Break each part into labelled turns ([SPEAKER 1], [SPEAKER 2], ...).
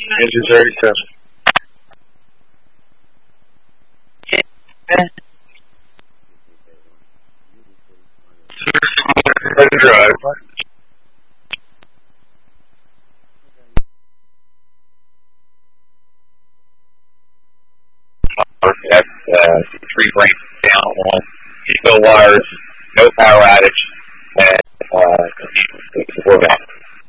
[SPEAKER 1] Engine 37. Drive.
[SPEAKER 2] That's 3 branches down on seatbelt wires, no power outage, and support back.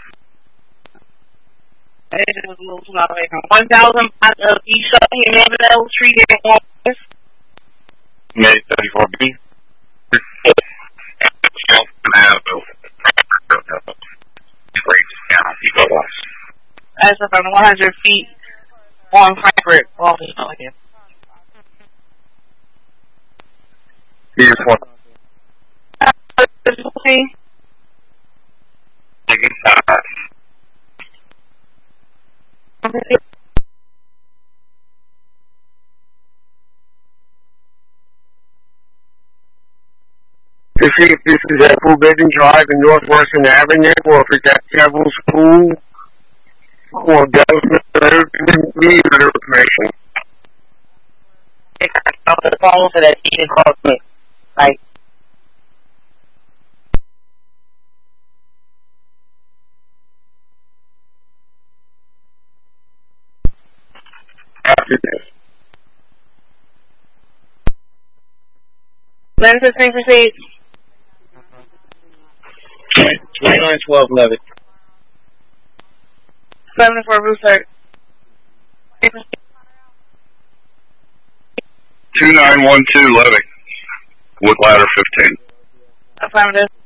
[SPEAKER 3] It was a little too loud away from 1,000 miles of east of Hannibal Street in August.
[SPEAKER 2] May 34B.
[SPEAKER 3] As if I'm 100 feet on Frankfurt. Well, there's no idea.
[SPEAKER 2] Beautiful.
[SPEAKER 1] To see if this is Apple Building Drive in Northwestern Avenue, or if it's at Devil School, or Government Road, need better information.
[SPEAKER 3] On the phone so that he didn't call me. Like,
[SPEAKER 1] After this.
[SPEAKER 3] Lennon 15 proceed.
[SPEAKER 1] 2912 Levitt.
[SPEAKER 3] 74 Rooster.
[SPEAKER 2] 2912 Levitt. Wood Ladder 15.
[SPEAKER 3] Affirmative.